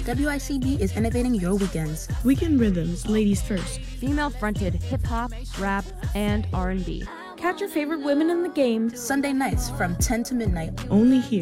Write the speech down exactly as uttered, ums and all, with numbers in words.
W I C B is innovating your weekends. Weekend Rhythms, ladies first. Female-fronted hip-hop, rap, and R and B. Catch your favorite women in the game Sunday nights from ten to midnight. only here